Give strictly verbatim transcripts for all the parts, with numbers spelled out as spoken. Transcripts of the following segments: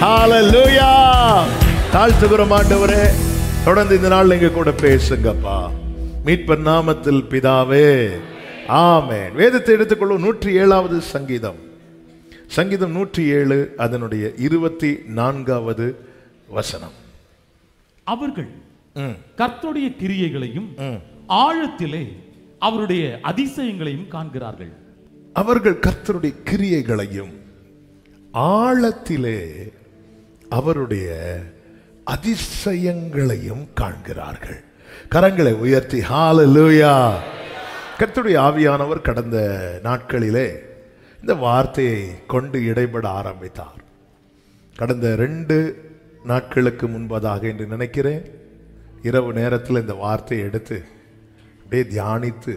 ஹalleluya. தாழ்த்துகிறோம் ஆண்டவரே, தொடர்ந்து இந்த நாள் எங்க கூட பேசுங்கப்பா. மீட்பர் நாமத்தில் பிதாவே, ஆமென். வேதத்தை எடுத்துக்கொள்ளும் நூற்றி ஏழாவது சங்கீதம், சங்கீதம் நூற்றி ஏழு, அதனுடைய இருபத்தி நான்காவது வசனம். அவர்கள் கர்த்தருடைய கிரியைகளையும் ஆழத்திலே அவருடைய அதிசயங்களையும் காண்கிறார்கள். அவர்கள் கர்த்தருடைய கிரியைகளையும் ஆழத்திலே அவருடைய அதிசயங்களையும் காண்கிறார்கள். கரங்களை உயர்த்தி ஹalleluya. கர்த்தருடைய ஆவியானவர் கடந்த நாட்களிலே இந்த வார்த்தையை கொண்டு இடைபட ஆரம்பித்தார். கடந்த ரெண்டு நாட்களுக்கு முன்பதாக என்று நினைக்கிறேன், இரவு நேரத்தில் இந்த வார்த்தையை எடுத்து அப்படியே தியானித்து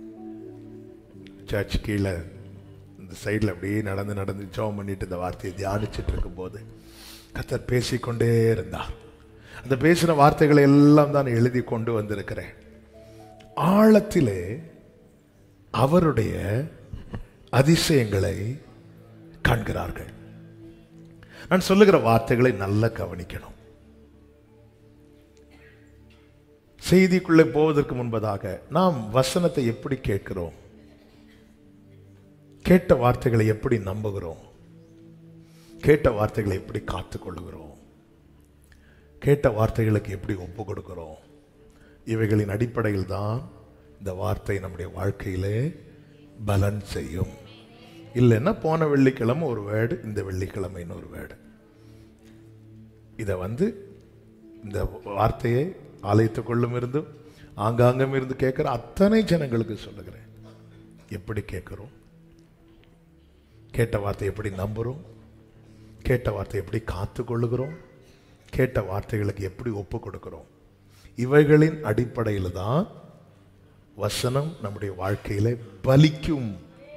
சர்ச் கீழே இந்த சைடில் அப்படியே நடந்து நடந்து ஜெபம் பண்ணிட்டு இந்த வார்த்தையை தியானிச்சுட்டு இருக்கும் போது கர்த்தர் பேசிக்கொண்டே இருந்தார். அந்த பேசின வார்த்தைகளை எல்லாம் தான் எழுதி கொண்டு வந்திருக்கிறேன். ஆழத்திலே அவருடைய அதிசயங்களை காண்கிறார்கள். நான் சொல்லுகிற வார்த்தைகளை நல்லா கவனிக்கணும். செய்திக்குள்ளே போவதற்கு முன்பதாக நாம் வசனத்தை எப்படி கேட்கிறோம், கேட்ட வார்த்தைகளை எப்படி நம்புகிறோம், கேட்ட வார்த்தைகளை எப்படி காத்துக்கொள்ளுகிறோம், கேட்ட வார்த்தைகளுக்கு எப்படி ஒப்பு கொடுக்கிறோம், இவைகளின் அடிப்படையில் தான் இந்த வார்த்தை நம்முடைய வாழ்க்கையிலே பலன் செய்யும். இல்லைன்னா போன வெள்ளிக்கிழமை ஒரு வேர்டு, இந்த வெள்ளிக்கிழமை இன்னொரு வேர்டு. இதை வந்து இந்த வார்த்தையை ஆலயத்துக்குள்ளும் இருந்து ஆங்காங்கும் இருந்து கேட்கிற அத்தனை ஜனங்களுக்கு சொல்லுகிறேன். எப்படி கேட்கிறோம், கேட்ட வார்த்தை எப்படி நம்புகிறோம், கேட்ட வார்த்தை எப்படி காத்து கொள்ளுகிறோம், கேட்ட வார்த்தைகளுக்கு எப்படி ஒப்பு கொடுக்கிறோம், இவைகளின் அடிப்படையில் தான் வசனம் நம்முடைய வாழ்க்கையில பலிக்கும்.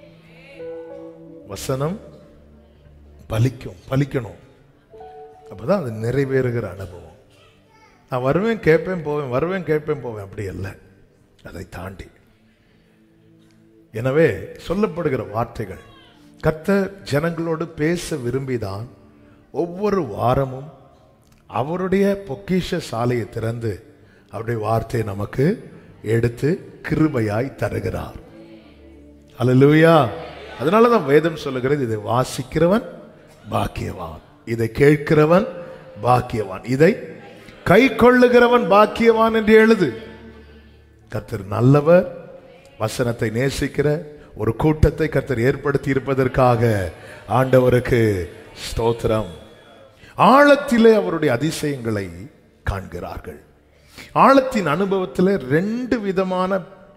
வசனம் பலிக்கும், பலிக்கணும். அப்பதான் அது நிறைவேறுகிற அனுபவம். நான் வருவேன் கேட்பேன் போவேன், வருவேன் கேட்பேன் போவேன், அப்படி அல்ல, அதை தாண்டி. எனவே சொல்லப்படுகிற வார்த்தைகள் கர்த்தர் ஜனங்களோடு பேச விரும்பிதான் ஒவ்வொரு வாரமும் அவருடைய பொக்கிஷ சாலையை திறந்து அவருடைய வார்த்தையை நமக்கு எடுத்து கிருபையாய் தருகிறார். அல்லேலூயா. அதனாலதான் வேதம் சொல்லுகிறது, இதை வாசிக்கிறவன் பாக்கியவான், இதை கேட்கிறவன் பாக்கியவான், இதை கை கொள்ளுகிறவன் பாக்கியவான் என்று எழுது. கர்த்தர் நல்லவர். வசனத்தை நேசிக்கிற ஒரு கூட்டத்தை கர்த்தர் ஏற்படுத்தி இருப்பதற்காக ஆண்டவருக்கு ஸ்தோத்திரம். ஆழத்திலே அவருடைய அதிசயங்களை காண்கிறார்கள். ஆழத்தின் அனுபவத்தில் ரெண்டு விதமான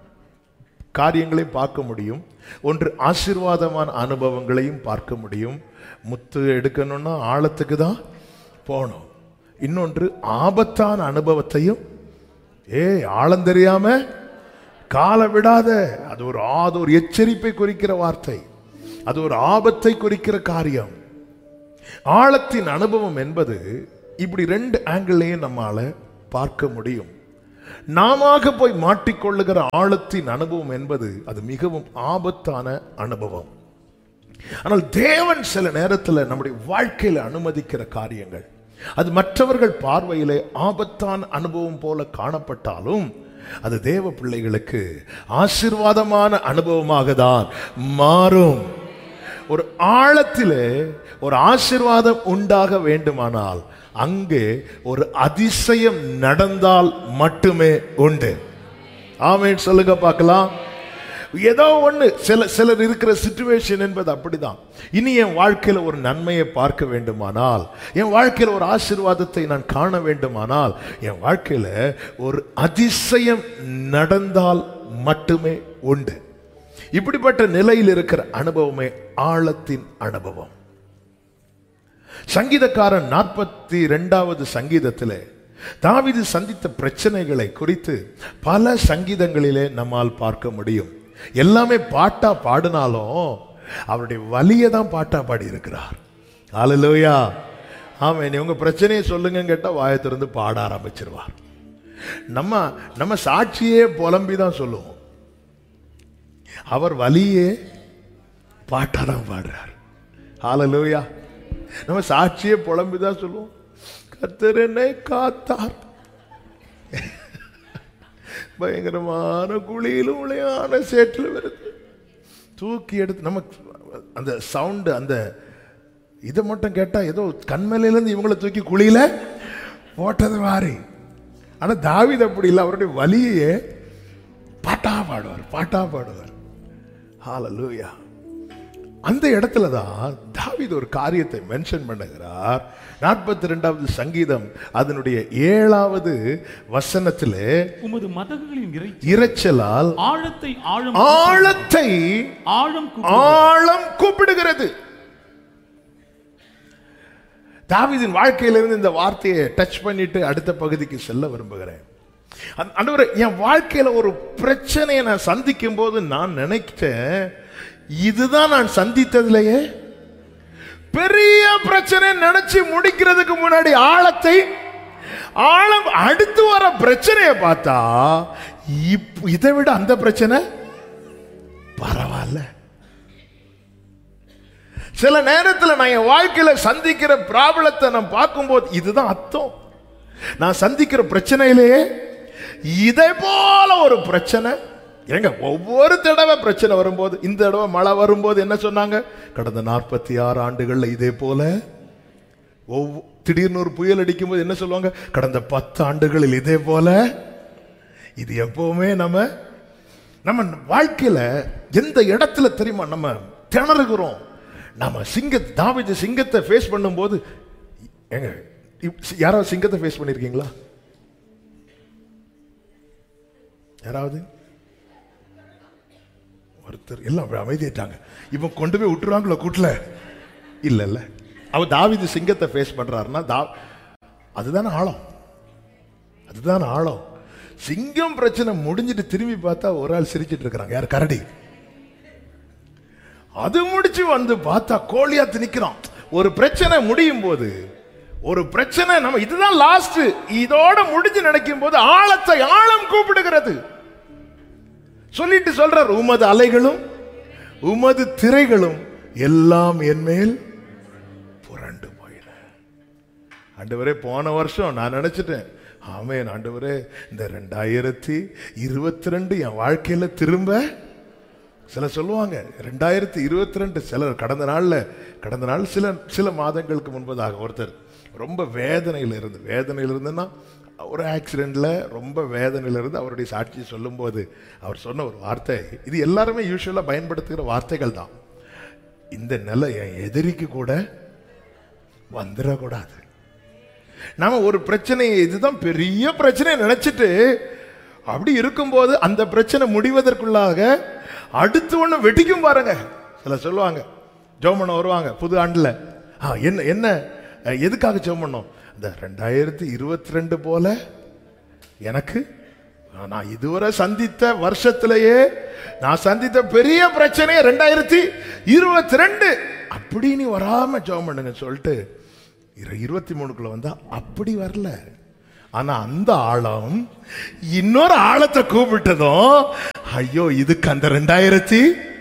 காரியங்களை பார்க்க முடியும். ஒன்று ஆசீர்வாதமான அனுபவங்களையும் பார்க்க முடியும். முத்து எடுக்கணும்னா ஆழத்துக்கு தான் போகணும். இன்னொன்று ஆபத்தான அனுபவத்தையும், ஏ ஆழம் தெரியாம காலை விடாத, அது ஒரு அது ஒரு எச்சரிப்பை குறிக்கிற வார்த்தை, அது ஒரு ஆபத்தை குறிக்கிற காரியம். ஆழத்தின் அனுபவம் என்பது இப்படி ரெண்டு ஆங்கிள்லையும் நம்மால பார்க்க முடியும். நாம போய் மாட்டிக்கொள்ளுகிற ஆழத்தின் அனுபவம் என்பது அது மிகவும் ஆபத்தான அனுபவம். ஆனால் தேவன் சில நேரத்தில் நம்முடைய வாழ்க்கையில அனுமதிக்கிற காரியங்கள் அது மற்றவர்கள் பார்வையிலே ஆபத்தான அனுபவம் போல காணப்பட்டாலும் அது தேவ பிள்ளைகளுக்கு ஆசீர்வாதமான அனுபவமாக தான் மாறும். ஒரு ஆழத்திலே ஒரு ஆசீர்வாதம் உண்டாக வேண்டுமானால் அங்கே ஒரு அதிசயம் நடந்தால் மட்டுமே உண்டு. ஆமென் சொல்லுங்க பார்க்கலாம். ஏதோ ஒன்று சில சிலர் இருக்கிற சிச்சுவேஷன் என்பது அப்படிதான். இனி என் வாழ்க்கையில் ஒரு நன்மையை பார்க்க வேண்டுமானால், என் வாழ்க்கையில் ஒரு ஆசீர்வாதத்தை நான் காண வேண்டுமானால், என் வாழ்க்கையில் ஒரு அதிசயம் நடந்தால் மட்டுமே உண்டு. இப்படிப்பட்ட நிலையில் இருக்கிற அனுபவமே ஆழத்தின் அனுபவம். சங்கீதக்காரன் நாற்பத்தி இரண்டாவது சங்கீதத்திலே தாவீது சந்தித்த பிரச்சனைகளை குறித்து பல சங்கீதங்களிலே நம்மால் பார்க்க முடியும். எல்லாமே பாட்டா பாடினாலும் அவருடைய வலியை தான் பாட்டா பாடி இருக்கிறார். ஹல்லேலூயா. ஆமென். உங்க பிரச்சனையை சொல்லுங்க கேட்டா வாயை திறந்து பாட ஆரம்பிச்சிருவார். நம்ம நம்ம சாட்சியே புலம்பி தான் சொல்லுவோம், அவர் வலியே பாட்டா தான் பாடுறார். ஹல்லேலூயா. நம்ம சாட்சியே புலம்பிதான் சொல்லுவோம், கர்த்தர் என்னை காத்தார். பயங்கரமான குழியிலும் உளையான சேற்றில் வருது, தூக்கி எடுத்து நமக்கு அந்த சவுண்டு, அந்த இதை மட்டும் கேட்டா ஏதோ கண்மலையிலேருந்து இவங்களை தூக்கி குழியில போட்டது மாதிரி. ஆனா தாவீது அப்படி இல்லை, அவருடைய வலியே பாட்டா பாடுவார், பாட்டா பாடுவார். ஹல்லேலூயா. அந்த இடத்துல தான் தாவீது ஒரு காரியத்தை மென்ஷன் பண்ணுகிறார். நாற்பத்தி ரெண்டாவது சங்கீதம் அதனுடைய ஏழாவது வசனத்திலே, உமது மதகுகளின் இரைச்சலால் ஆழத்தை ஆழம் ஆழத்தை ஆழம் ஆழம் கூப்பிடுகிறது. தாவீதின் வாழ்க்கையிலிருந்து இந்த வார்த்தையை டச் பண்ணிட்டு அடுத்த பகுதிக்கு செல்ல விரும்புகிறேன். ஆண்டவரே, என் வாழ்க்கையில ஒரு பிரச்சனையை நான் சந்திக்கும் போது நான் நினைச்சேன், இதுதான் நான் சந்தித்ததிலேயே பெரிய பிரச்சனை நினைச்சு முடிக்கிறதுக்கு முன்னாடி ஆழத்தை ஆழம் அடுத்து வர பிரச்சனையை பார்த்தா இதை விட அந்த பிரச்சனை பரவாயில்ல. சில நேரத்தில் நான் என் வாழ்க்கையில சந்திக்கிற ப்ராப்ளத்தை நான் பார்க்கும்போது இதுதான் அர்த்தம், நான் சந்திக்கிற பிரச்சனையிலேயே இதே போல ஒரு பிரச்சனை. ஏங்க, ஒவ்வொரு தடவை பிரச்சனை வரும்போது, இந்த தடவை மழை வரும்போது என்ன சொன்னாங்க, கடந்த நாற்பத்தி ஆறு ஆண்டுகள்ல இதே போல. திடீர்னு ஒரு புயல் அடிக்கும் போது என்ன சொல்லுவாங்க, கடந்த பத்து ஆண்டுகளில் இதே போல. இது எப்பவுமே நம்ம நம்ம வாழ்க்கையில எந்த இடத்துல தெரியுமா நம்ம திணறுகிறோம். நம்ம சிங்க தாவீது சிங்கத்தை ஃபேஸ் பண்ணும்போது, ஏங்க யாராவது சிங்கத்தை ஃபேஸ் பண்ணிருக்கீங்களா? யாராவது? ஒருத்தர் எல்லாம் அமைதியாட்டாங்க. இவன் கொண்டு போய் விட்டுருவாங்களோ கூட்டல? இல்ல இல்ல, அவன் தாவீது சிங்கத்தை ஃபேஸ் பண்றாருன்னா தா அதுதானே ஆழம், அதுதான் ஆழம். சிங்கம் பிரச்சனை முடிஞ்சிட்டு திரும்பி பார்த்தா ஒரு ஆள் சிரிச்சிட்டு இருக்கிறாங்க, யார்? கரடி. அது முடிச்சு வந்து பார்த்தா கோலியாத்து நிக்கிறான். ஒரு பிரச்சனை முடியும் போது, ஒரு பிரச்சனை நம்ம இதுதான் லாஸ்ட், இதோட முடிஞ்சு நினைக்கும் போது ஆழத்தை ஆழம் கூப்பிடுகிறது. சொல்லிட்டு சொல்றார், உமது அலைகளும் உமது திரைகளும் எல்லாம் என் மேல் புரண்டு போயின. ஆண்டவரே, போன வருஷம் நான் நினைச்சிட்டேன், ஆமென் ஆண்டவரே, இந்த ரெண்டாயிரத்தி இருபத்தி ரெண்டு என் வாழ்க்கையில திரும்ப, சில சொல்லுவாங்க ரெண்டாயிரத்தி இருபத்தி ரெண்டு, சிலர் கடந்த நாள்ல கடந்த நாள் சில சில மாதங்களுக்கு முன்பதாக ஒருத்தர் ரொம்ப வேதனையில் இருந்து வேதனையில் இருந்துன்னா ஒரு ஆக்சிடென்ட்ல ரொம்ப வேதனையில் இருந்து அவருடைய சாட்சியை சொல்லும் போது அவர் சொன்ன ஒரு வார்த்தை, இது எல்லாருமே யூஸ்வலா பயன்படுத்துகிற வார்த்தைகள் தான், இந்த நிலை என் எதிரிக்கு கூட வந்துடக்கூடாது. நாம ஒரு பிரச்சனையை இதுதான் பெரிய பிரச்சனை நினைச்சிட்டு அப்படி இருக்கும்போது அந்த பிரச்சனை முடிவதற்குள்ளாக அடுத்து ஒண்ணு வெட்டிக்கும் பாருங்க. சில சொல்லுவாங்க, ஜெபம் பண்ண வருவாங்க புது ஆண்டுல, என்ன என்ன எதுக்காக ஜெபம் பண்ணோம், இந்த ரெண்டாயிரத்தி இருபத்தி ரெண்டு போல எனக்கு நான் இதுவரை சந்தித்த வருஷத்திலேயே நான் சந்தித்த பெரிய பிரச்சனையே ரெண்டாயிரத்தி இருபத்தி ரெண்டு அப்படின்னு வராம ஜெபம் பண்ணுங்க சொல்லிட்டு இருபத்தி மூணுக்குள்ள வந்தா அப்படி வரல. ஆனா அந்த ஆழம் இன்னொரு ஆழத்தை கூப்பிட்டதும், ஐயோ இதுக்கு அந்த ரெண்டாயிரத்தி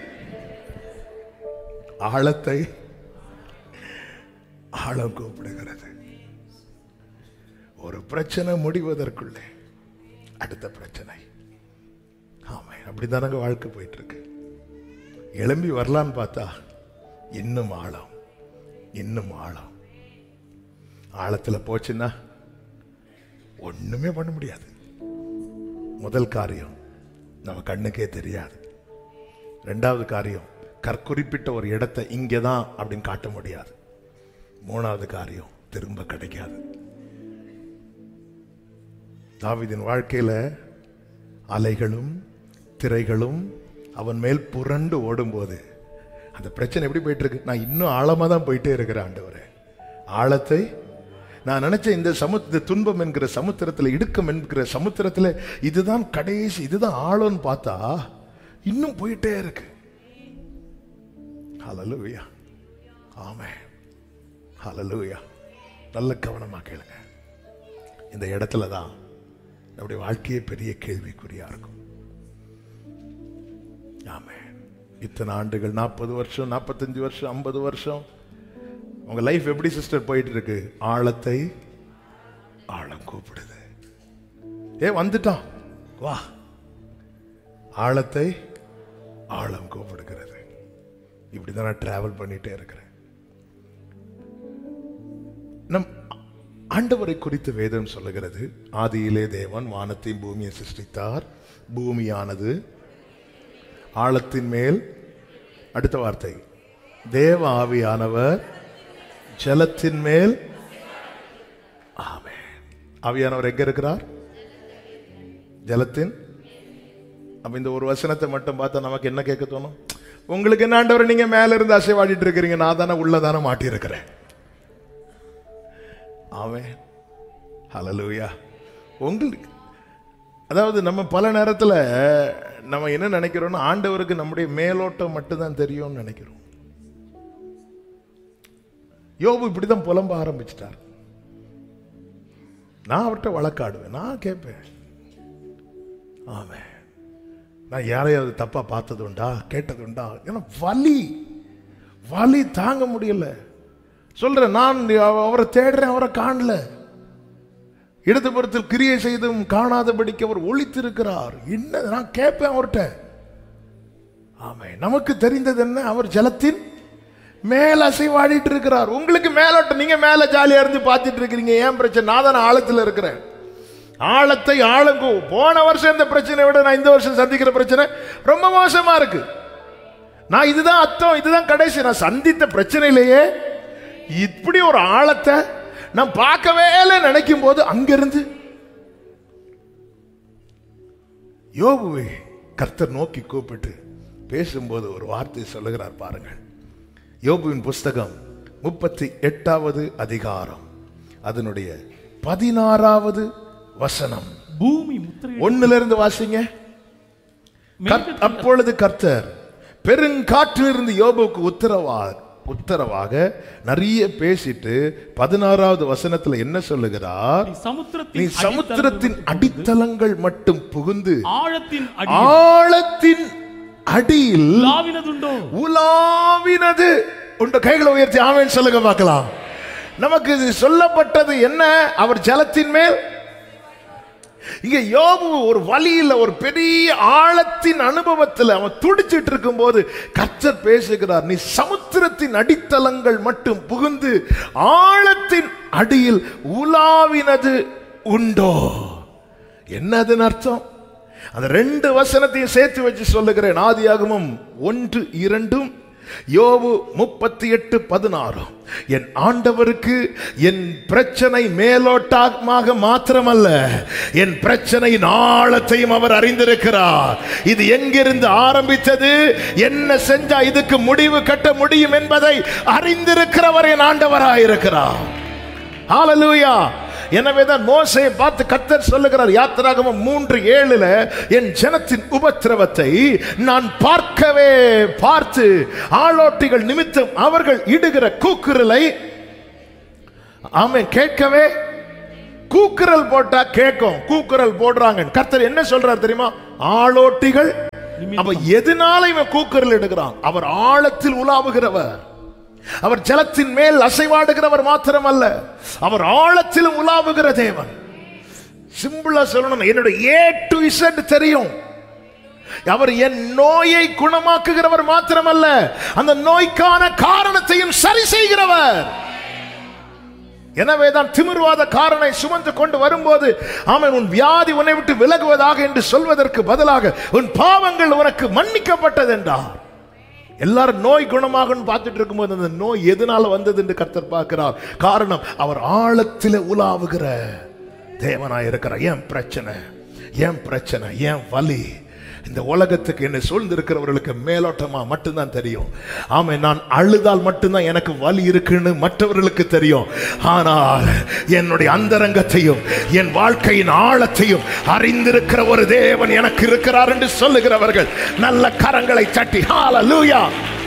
ஆழத்தை ஆழம் கூப்பிடுகிறது. ஒரு பிரச்சனை முடிவதற்குள்ளே அடுத்த பிரச்சனை. ஆமா, அப்படிதானங்க வாழ்க்கை போயிட்டு இருக்கு. எழும்பி வரலான்னு பார்த்தா இன்னும் ஆழம், இன்னும் ஆழம். ஆழத்துல போச்சுன்னா ஒண்ணுமே பண்ண முடியாது. முதல் காரியம் நம்ம கண்ணுக்கே தெரியாது. ரெண்டாவது காரியம், கற்குறிப்பிட்ட ஒரு இடத்தை இங்கேதான் அப்படின்னு காட்ட முடியாது. மூணாவது காரியம், திரும்ப கிடைக்காது. தாவீதின் வாழ்க்கையில அலைகளும் திரைகளும் அவன் மேல் புரண்டு ஓடும்போது அந்த பிரச்சனை எப்படி போயிட்டு இருக்கு, நான் இன்னும் ஆழமா தான் போயிட்டே இருக்கிறேன் ஆண்டவரே. ஆழத்தை நான் நினைச்ச இந்த சமுத்திர துன்பம் என்கிற சமுத்திரத்தில், இடுக்கம் என்கிற சமுத்திரத்தில் இதுதான் கடைசி, இதுதான் ஆழம்னு பார்த்தா இன்னும் போயிட்டே இருக்கு. ஹல்லேலூயா, ஆமென், ஹல்லேலூயா. நல்ல கவனமா கேளுங்க. இந்த இடத்துல தான் நம்முடைய வாழ்க்கையே பெரிய கேள்விக்குறியா இருக்கும். ஆமென். இத்தனை ஆண்டுகள், நாற்பது வருஷம், நாற்பத்தஞ்சு வருஷம், ஐம்பது வருஷம் உங்க லைஃப் எப்படி சிஸ்டர் போயிட்டு இருக்கு? ஆழத்தை ஆழம் கூப்பிடுது. ஏ வந்துட்டான் வா. ஆழத்தை ஆழம் கூப்பிடுகிறது. இப்படிதான் நான் டிராவல் பண்ணிட்டே இருக்கிறேன். நம் ஆண்டவரை குறித்து வேதம் சொல்லுகிறது, ஆதியிலே தேவன் வானத்தையும் பூமியை சிருஷ்டித்தார். பூமியானது ஆழத்தின் மேல், அடுத்த வார்த்தை, தேவ ஆவியானவர் ஜலத்தின் மேல். ஆமென். ஆவியானவர் எங்க இருக்கிறார்? ஜலத்தின். அப்ப இந்த ஒரு வசனத்தை மட்டும் பார்த்தா நமக்கு என்ன கேட்க தோணும்? உங்களுக்கு என்ன ஆண்டவர், நீங்க மேல இருந்து அசைவாடிட்டு இருக்கிறீங்க, நான் தானே உள்ளதானே மாட்டி இருக்கிறேன். ஆமென். ஹல்லேலூயா. உங்களுக்கு அதாவது நம்ம பல நேரத்தில் நம்ம என்ன நினைக்கிறோம்னா, ஆண்டவருக்கு நம்முடைய மேலோட்டம் மட்டும்தான் தெரியும்னு நினைக்கிறோம். யோபு இப்படிதான் புலம்ப ஆரம்பிச்சிட்டார். நான் அவர்கிட்ட வழக்காடுவேன், நான் கேட்பேன். ஆமென். நான் யாரையாவது தப்பா பார்த்தது உண்டா, கேட்டது உண்டா? ஏன்னா வலி வலி தாங்க முடியல. சொல்றேன், நான் அவரை தேடுறேன், அவரை காணல. இடதுபுறத்தில் கிரியை செய்தும் காணாதபடிக்கு அவர் ஒளித்திருக்கிறார். என்ன நான் கேட்பேன் அவர்கிட்ட. ஆமென். நமக்கு தெரிந்தது என்ன? அவர் ஜலத்தின் மேல அசைவாடிட்டு இருக்கிறார். உங்களுக்கு மேலோட்டம், நீங்க மேல ஜாலியா இருந்து பார்த்துட்டு இருக்கிறீங்க. ஏன் பிரச்சனை? நான் தானே ஆழத்தில் இருக்கிறேன். ஆழத்தை ஆழம். போன வருஷம் இந்த பிரச்சனை விட நான் இந்த வருஷம் சந்திக்கிற பிரச்சனை ரொம்ப மோசமா இருக்கு. நான் இதுதான் அர்த்தம், இதுதான் கடைசி. நான் சந்தித்த பிரச்சனையிலேயே இப்படி ஒரு ஆழத்தை நான் பார்க்கவே நினைக்கும் போது அங்கிருந்து யோபுவை கர்த்தர் நோக்கி கூப்பிட்டு பேசும்போது ஒரு வார்த்தை சொல்லுகிறார் பாருங்கள். யோபுவின் புஸ்தகம் முப்பத்தி எட்டாவது அதிகாரம் அதனுடைய பதினாறாவது வசனம். பூமி ஒன்னுல இருந்து வாசிங்க. அப்பொழுது கர்த்தர் பெருங்காற்றிலிருந்து யோபுவுக்கு உத்தரவார் உத்தரவாக நிறைய பேசிட்டு பதினாறாவது வசனத்துல என்ன சொல்லுகிறார்? நீ சமுத்திரத்தின் அடித்தளங்கள் மட்டும் புகுந்து ஆழத்தின் ஆழத்தின் அடியில் உலாவினது உண்ட. கைகளை உயர்த்தி ஆமென் சொல்லுங்க பார்க்கலாம். நமக்கு இது சொல்லப்பட்டது என்ன? அவர் ஜலத்தின் மேல். இங்க யோபு ஒரு வழியில், ஒரு பெரிய ஆழத்தின் அனுபவத்தில் அவன் துடிச்சிட்டு இருக்கும் போது கர்த்தர் பேசுகிறார், நீ சமுத்திரத்தின் அடித்தளங்கள் மட்டும் புகுந்து ஆழத்தின் அடியில் உலாவினது உண்டோ? என்னதுன்னு அர்த்தம்? அந்த ரெண்டு வசனத்தையும் சேர்த்து வச்சு சொல்லுகிறேன். ஆதியாகமம் ஒன்று இரண்டும் யோபு முப்பத்தி எட்டு பதினாறு. என் ஆண்டவருக்கு என் பிரச்சனை மேலோட்டமாக மாத்திரமல்ல, என் பிரச்சனையின் ஆழத்தையும் அவர் அறிந்திருக்கிறார். இது எங்கிருந்து ஆரம்பித்தது, என்ன செஞ்சா இதுக்கு முடிவு கட்ட முடியும் என்பதை அறிந்திருக்கிறவர் என் ஆண்டவராயிருக்கிறார். ஹல்லேலூயா. எனவேதான் மோசேயை பார்த்து கர்த்தர் சொல்லுகிறார் யாத்திராகமம் மூன்று ஏழுல, என் ஜனத்தின் உபத்திரவத்தை நான் பார்க்கவே பார்த்து ஆளோட்டிகள் நிமித்தம் அவர்கள் இடுகிற கூக்குரலை ஆமென் கேட்கவே. கூக்குரல் போட்டா கேட்கும், கூக்குரல் போடுறாங்க. கர்த்தர் என்ன சொல்றார் தெரியுமா? ஆளோட்டிகள். அப்ப எதனால இவன் கூக்குரல் எடுக்கிறான்? அவர் ஆழத்தில் உலாவுகிறவர், அவர் ஜலத்தின் மேல் அசைவாடுகிறவர் மாத்திரமல்ல, அவர் ஆழத்திலும் உலாவுகிற தேவன். சிம்பிளா சொல்லணும், என்னுடைய ஏ டு இசட் தெரியும். அவர் என் நோயை குணமாக்குகிறவர் மாத்திரமல்ல, அந்த நோய்க்கான காரணத்தையும் சரி செய்கிறவர். எனவேதான் திமிர்வாத காரனை சுமந்து கொண்டு வரும்போது, ஆமென், உன் வியாதி உன்னை விட்டு விலகுவதாக என்று சொல்வதற்கு பதிலாக உன் பாவங்கள் உனக்கு மன்னிக்கப்பட்டது என்றார். எல்லாரும் நோய் குணமாகன்னு பார்த்துட்டு இருக்கும்போது அந்த நோய் எதனால வந்தது என்று கர்த்தர் பார்க்கிறார். காரணம், அவர் ஆழத்தில் உலாவுகிற தேவனாய் இருக்கிறார். ஏன் பிரச்சனை, ஏன் பிரச்சனை, ஏன் வலி? இந்த உலகத்துக்கு என்னை சூழ்ந்திருக்கிறவர்களுக்கு மேலோட்டமா மட்டும்தான் தெரியும். ஆமா, நான் அழுதால் மட்டும்தான் எனக்கு வலி இருக்குன்னு மற்றவர்களுக்கு தெரியும். ஆனால் என்னுடைய அந்தரங்கத்தையும் என் வாழ்க்கையின் ஆழத்தையும் அறிந்திருக்கிற ஒரு தேவன் எனக்கு இருக்கிறார் என்று சொல்லுகிறவர்கள் நல்ல கரங்களை தட்டி ஹல்லேலூயா.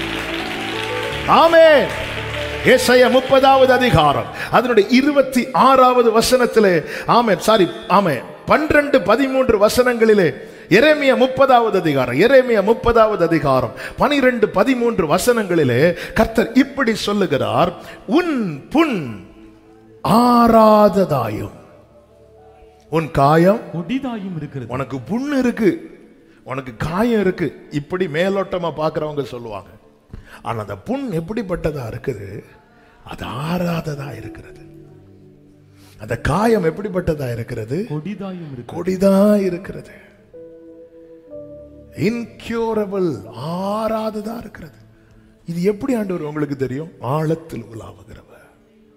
ஆமென். ஏசாயா முப்பதாவது அதிகாரம் அதனுடைய இருபத்தி ஆறாவது வசனத்திலே, ஆமென், சாரி, ஆமென், பன்னிரண்டு பதிமூன்று வசனங்களிலே எரேமியா முப்பதாவது அதிகாரம் எரேமியா முப்பதாவது அதிகாரம் பனிரெண்டு பதிமூன்று வசனங்களிலே கர்த்தர் இப்படி சொல்லுகிறார், உன் புண் ஆறாததாயும் உன் காயம் கொடிதாயும் இருக்கிறது. உனக்கு புண்ணு இருக்கு, உனக்கு காயம் இருக்கு, இப்படி மேலோட்டமா பார்க்கிறவங்க சொல்லுவாங்க. ஆனா அந்த புண் எப்படிப்பட்டதா இருக்குது? அது ஆறாததா இருக்கிறது. அந்த காயம் எப்படிப்பட்டதா இருக்கிறது? கொடிதாயும் இருக்கிறது. கொடிதா இருக்கிறது. இன்க்யூரபிள், ஆறாததா இருக்கிறது. இது எப்படி ஆண்டவர் உங்களுக்கு தெரியும்? ஆழத்தில் உலாவுகிறவர்,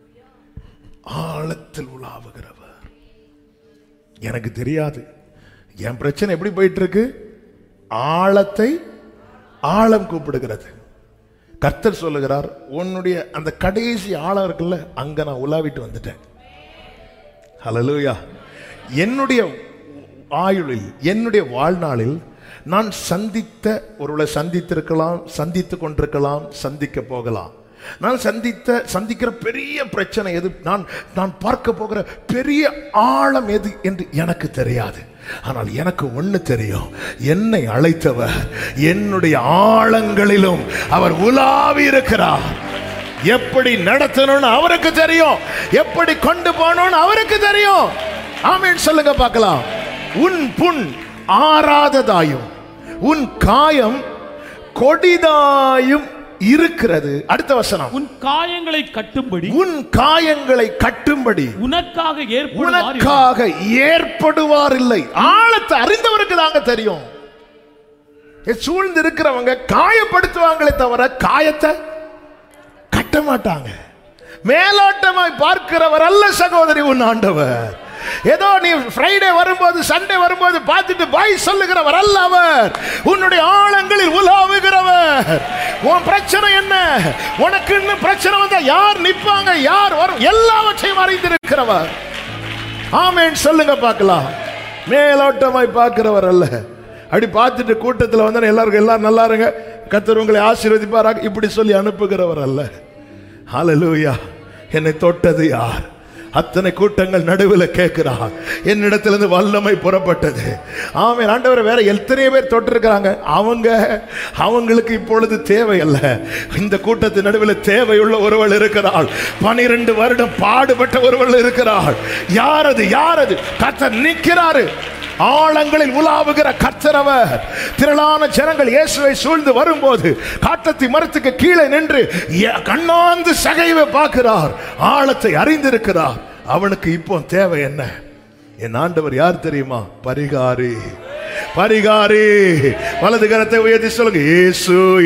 ஆழத்தில் உலாவுகிறவர். எனக்கு தெரியாது, என் பிரச்சனை எப்படி போயிட்டு இருக்கு? ஆழத்தை ஆழம் கூப்பிடுகிறது. கர்த்தர் சொல்லுகிறார், உன்னுடைய அந்த கடைசி ஆழம் இருக்குல்ல, அங்க நான் உலாவிட்டு வந்துட்டேன். ஹல்லேலூயா. என்னுடைய ஆயுளில், என்னுடைய வாழ்நாளில் நான் சந்தித்த, ஒருவேளை சந்தித்திருக்கலாம், சந்தித்து கொண்டிருக்கலாம், சந்திக்க போகலாம். நான் சந்தித்த சந்திக்கிற பெரிய பிரச்சனை எது, நான் நான் பார்க்க போகிற பெரிய ஆழம் எது என்று எனக்கு தெரியாது. ஆனால் எனக்கு ஒண்ணு தெரியும், என்னை அழைத்தவர் என்னுடைய ஆழங்களிலும் அவர் உலாவி இருக்கிறார். எப்படி நடத்தணும்னு அவருக்கு தெரியும், எப்படி கொண்டு போகணும்னு அவருக்கு தெரியும். ஆமென் சொல்லுங்க பார்க்கலாம். உன் புண் ஆறாததாயும் உன் காயம் கொடிதாயும் இருக்கிறது. அடுத்த வசனம், உன் காயங்களை கட்டும்படி உன் காயங்களை கட்டும்படி உனக்காக உனக்காக ஏற்படுவார் இல்லை. ஆழத்தை அறிந்தவருக்கு தாங்க தெரியும். சூழ்ந்து இருக்கிறவங்க காயப்படுத்துவாங்களே தவிர காயத்தை கட்ட மாட்டாங்க. மேலோட்டமாய் பார்க்கிறவர் அல்ல சகோதரி உன் ஆண்டவர். ஏதோ நீ ஃப்ரைடே வரும்போது, சண்டே வரும்போது பார்த்துட்டு பாய் சொல்லுகிறவர் அல்ல அவர். உன்னுடைய ஆழங்களில் உலாவுகிறவர். உன் பிரச்சனை என்ன, உனக்கு இன்னும் பிரச்சனை வந்தா யார் நிற்பாங்க, யார் வரும், எல்லாவற்றையும் அறிந்திருக்கிறவர். ஆமென் சொல்லுங்க பார்க்கலாம். மேலோட்டமாய் பார்க்கிறவர் அல்ல. அப்படி பார்த்துட்டு கூட்டத்தில் வந்து எல்லாருக்கும் எல்லாரும் நல்லா இருங்க, கர்த்தர் உங்களை ஆசீர்வதிப்பாராக இப்படி சொல்லி அனுப்புகிறவர் அல்ல. ஹல்லேலூயா. என்னை தொட்டது யார்? அத்தனை கூட்டங்கள் நடுவில் கேட்கிறார், என்னிடத்திலிருந்து வல்லமை புறப்பட்டது. ஆமென் ஆண்டவரே. வேற எத்தனை பேர் தொட்டிருக்கிறாங்க, அவங்க அவங்களுக்கு இப்பொழுது தேவையல்ல. இந்த கூட்டத்தின் நடுவில் தேவையுள்ள ஒருவள் இருக்கிறாள். பனிரெண்டு வருடம் பாடுபட்ட ஒருவள் இருக்கிறாள். யாரது யாரது? கர்த்தர் நிற்கிறாரு. ஆழங்களில் உலாவுகிற கர்த்தரவர். திரளான ஜனங்கள் இயேசுவை சூழ்ந்து வரும்போது காட்டத்தி மரத்துக்கு கீழே நின்று கண்ணாந்து சகைவை பார்க்கிறார். ஆழத்தை அறிந்திருக்கிறார். அவனுக்கு இப்போ தேவை என்ன? என் ஆண்டவர் யார் தெரியுமா? பரிகாரி. பரிகாரி. வலது கரத்தை உயர்த்தி சொல்லுங்க, இயேசு